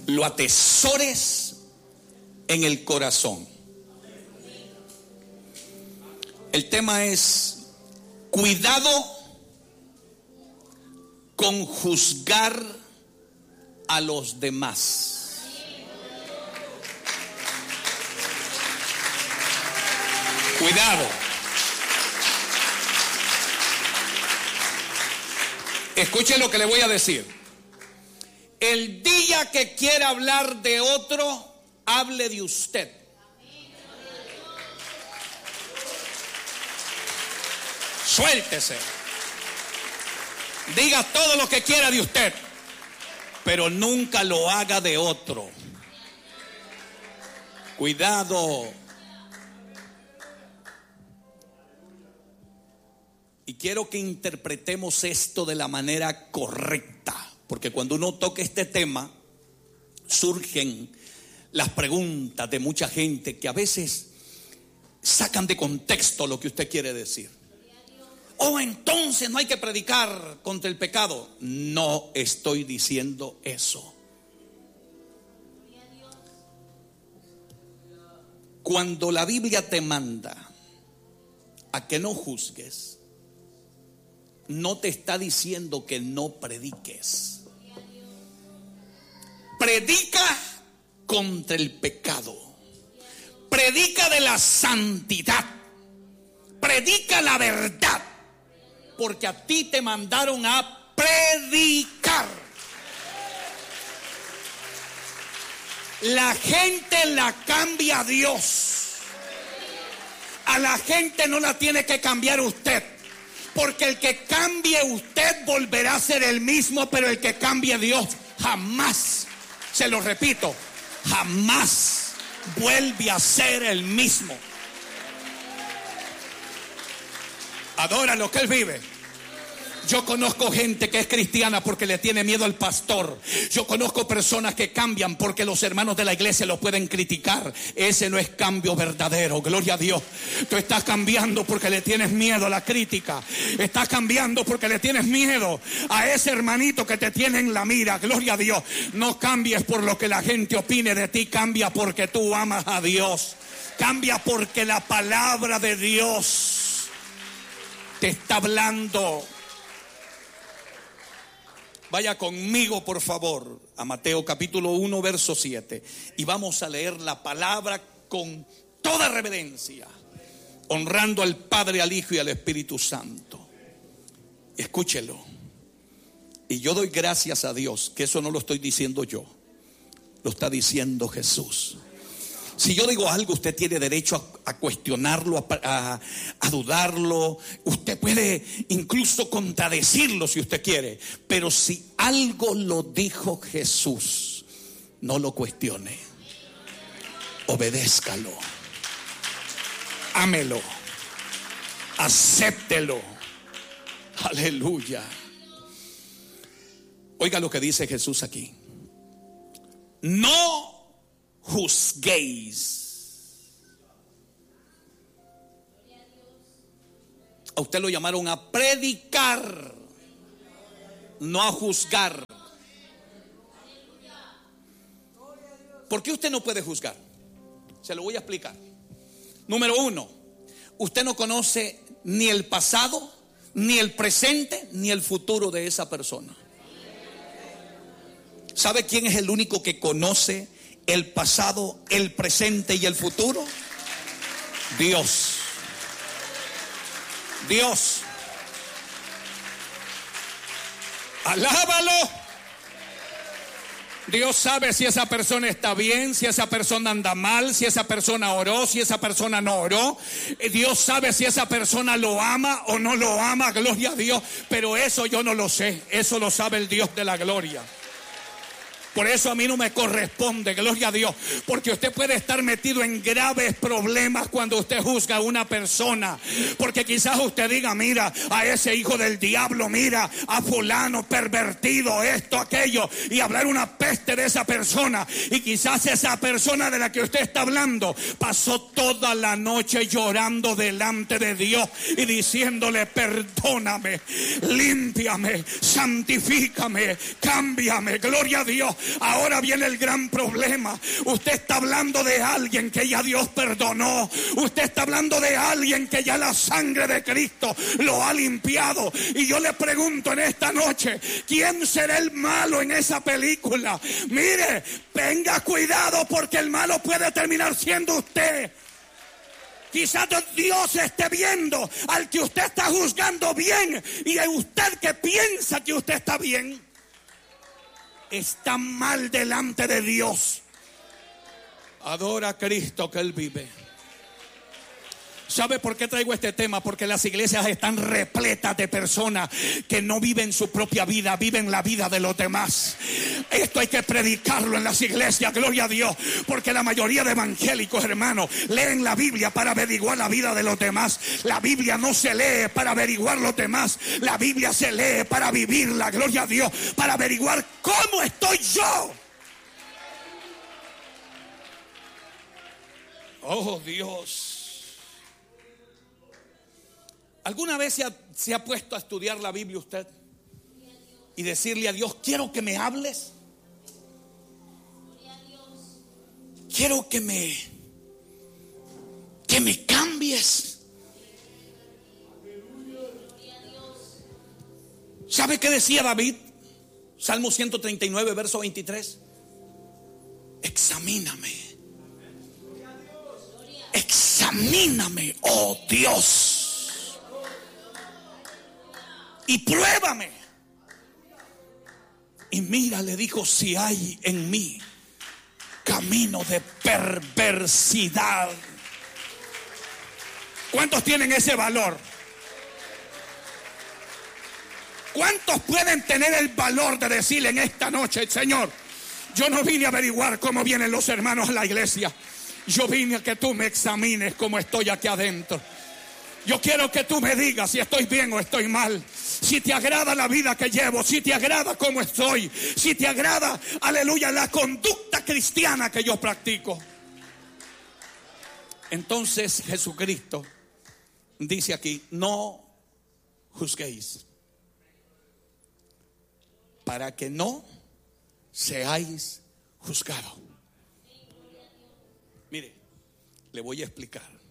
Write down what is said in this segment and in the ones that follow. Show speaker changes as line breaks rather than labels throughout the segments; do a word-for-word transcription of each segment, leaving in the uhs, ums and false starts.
lo atesores en el corazón. El tema es cuidado con juzgar a los demás. Cuidado. Escuche lo que le voy a decir. El día que quiera hablar de otro, hable de usted. Suéltese. Diga todo lo que quiera de usted, pero nunca lo haga de otro. Cuidado. Y quiero que interpretemos esto de la manera correcta, porque cuando uno toca este tema, surgen las preguntas de mucha gente que a veces sacan de contexto lo que usted quiere decir. Oh, entonces no hay que predicar contra el pecado. No estoy diciendo eso. Cuando la Biblia te manda a que no juzgues, no te está diciendo que no prediques. Predica contra el pecado. Predica de la santidad. Predica la verdad. Porque a ti te mandaron a predicar. La gente la cambia a Dios. A la gente no la tiene que cambiar usted. Porque el que cambie usted volverá a ser el mismo, pero el que cambie Dios jamás, se lo repito, jamás vuelve a ser el mismo. Adora lo que Él vive. Yo conozco gente que es cristiana porque le tiene miedo al pastor. Yo conozco personas que cambian porque los hermanos de la iglesia los pueden criticar. Ese no es cambio verdadero, gloria a Dios. Tú estás cambiando porque le tienes miedo a la crítica. Estás cambiando porque le tienes miedo a ese hermanito que te tiene en la mira, gloria a Dios. No cambies por lo que la gente opine de ti, cambia porque tú amas a Dios. Cambia porque la palabra de Dios te está hablando. Vaya conmigo, por favor, a Mateo capítulo uno, verso siete. Y vamos a leer la palabra con toda reverencia, honrando al Padre, al Hijo y al Espíritu Santo. Escúchelo. Y yo doy gracias a Dios, que eso no lo estoy diciendo yo, lo está diciendo Jesús. Si yo digo algo, usted tiene derecho a, a cuestionarlo, a, a, a dudarlo. Usted puede incluso contradecirlo si usted quiere. Pero si algo lo dijo Jesús, no lo cuestione. Obedézcalo. Ámelo. Acéptelo. Aleluya. Oiga lo que dice Jesús aquí. No juzguéis. A usted lo llamaron a predicar, no a juzgar. ¿Por qué usted no puede juzgar? Se lo voy a explicar. Número uno, usted no conoce ni el pasado, ni el presente, ni el futuro de esa persona. ¿Sabe quién es el único que conoce el pasado, el presente y el futuro? Dios. Dios. Alábalo. Dios sabe si esa persona está bien, si esa persona anda mal, si esa persona oró, si esa persona no oró. Dios sabe si esa persona lo ama o no lo ama, gloria a Dios. Pero eso yo no lo sé, eso lo sabe el Dios de la gloria. Por eso a mí no me corresponde, gloria a Dios, porque usted puede estar metido en graves problemas cuando usted juzga a una persona, porque quizás usted diga, mira, a ese hijo del diablo, mira, a fulano pervertido, esto, aquello, y hablar una peste de esa persona, y quizás esa persona de la que usted está hablando pasó toda la noche llorando delante de Dios y diciéndole, perdóname, límpiame, santifícame, cámbiame, gloria a Dios. Ahora viene el gran problema. Usted está hablando de alguien que ya Dios perdonó. Usted está hablando de alguien que ya la sangre de Cristo lo ha limpiado. Y yo le pregunto en esta noche, ¿quién será el malo en esa película? Mire, tenga cuidado porque el malo puede terminar siendo usted. Quizás Dios esté viendo al que usted está juzgando bien, y a usted que piensa que usted está bien está mal delante de Dios. Adora a Cristo, que Él vive. ¿Sabe por qué traigo este tema? Porque las iglesias están repletas de personas que no viven su propia vida, viven la vida de los demás. Esto hay que predicarlo en las iglesias, gloria a Dios, porque la mayoría de evangélicos, hermanos, leen la Biblia para averiguar la vida de los demás. La Biblia no se lee para averiguar los demás, la Biblia se lee para vivirla, gloria a Dios, para averiguar cómo estoy yo. Oh, Dios. ¿Alguna vez se ha, se ha puesto a estudiar la Biblia usted y decirle a Dios, quiero que me hables? Quiero que me que me cambies. ¿Sabe qué decía David? Salmo ciento treinta y nueve, verso veintitrés. Examíname. Examíname, oh Dios. Y pruébame. Y mira, le dijo, si hay en mí camino de perversidad. ¿Cuántos tienen ese valor? ¿Cuántos pueden tener el valor de decirle en esta noche, Señor, yo no vine a averiguar cómo vienen los hermanos a la iglesia, yo vine a que tú me examines cómo estoy aquí adentro? Yo quiero que tú me digas si estoy bien o estoy mal, si te agrada la vida que llevo, si te agrada cómo estoy, si te agrada, aleluya, la conducta cristiana que yo practico. Entonces Jesucristo dice aquí, no juzguéis, para que no seáis juzgados. Mire, le voy a explicar.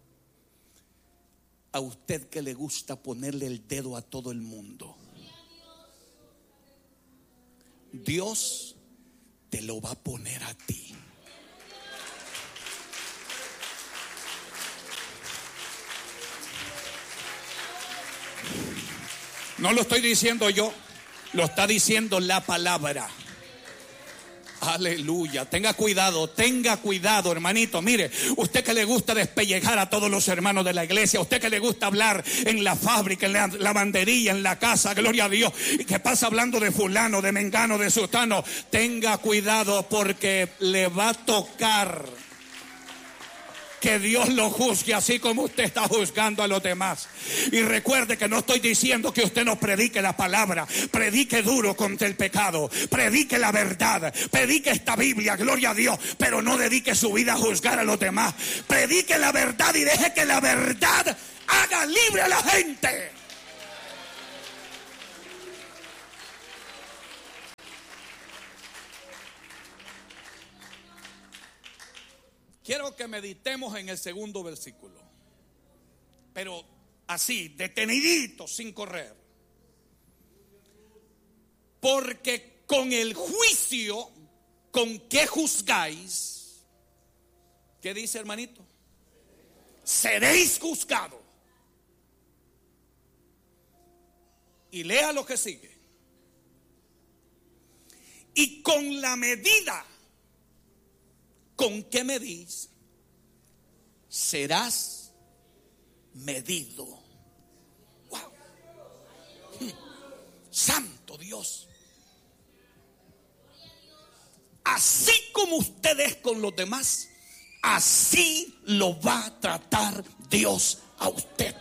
A usted que le gusta ponerle el dedo a todo el mundo, Dios te lo va a poner a ti. No lo estoy diciendo yo, lo está diciendo la palabra. Aleluya, tenga cuidado, tenga cuidado, hermanito. Mire, usted que le gusta despellejar a todos los hermanos de la iglesia, usted que le gusta hablar en la fábrica, en la lavandería, en la casa, gloria a Dios, y que pasa hablando de fulano, de mengano, de sutano, tenga cuidado porque le va a tocar que Dios lo juzgue así como usted está juzgando a los demás. Y recuerde que no estoy diciendo que usted no predique la palabra, predique duro contra el pecado, predique la verdad, predique esta Biblia, gloria a Dios, pero no dedique su vida a juzgar a los demás. Predique la verdad y deje que la verdad haga libre a la gente. Quiero que meditemos en el segundo versículo, pero así, detenidito, sin correr. Porque con el juicio con que juzgáis, ¿qué dice, hermanito? Seréis juzgados. Y lea lo que sigue. Y con la medida con que medís, serás medido. Wow. Santo Dios. Así como usted es con los demás, así lo va a tratar Dios a usted.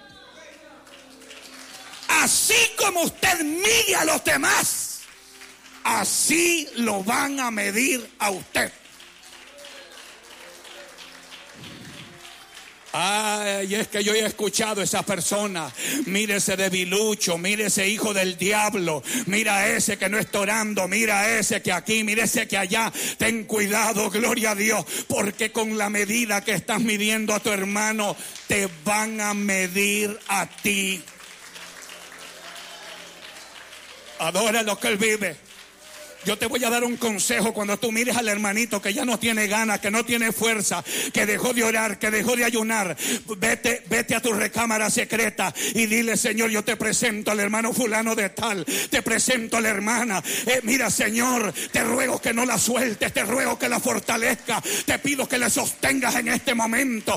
Así como usted mide a los demás, así lo van a medir a usted. Ay, es que yo he escuchado a esa persona. Mire ese debilucho, mire ese hijo del diablo, mira ese que no está orando, mira ese que aquí, mira ese que allá. Ten cuidado, gloria a Dios, porque con la medida que estás midiendo a tu hermano, te van a medir a ti. Adora lo que él vive. Yo te voy a dar un consejo cuando tú mires al hermanito que ya no tiene ganas, que no tiene fuerza, que dejó de orar, que dejó de ayunar. Vete, vete a tu recámara secreta y dile: Señor, yo te presento al hermano fulano de tal, te presento a la hermana. Eh, mira, Señor, te ruego que no la sueltes, te ruego que la fortalezca, te pido que la sostengas en este momento.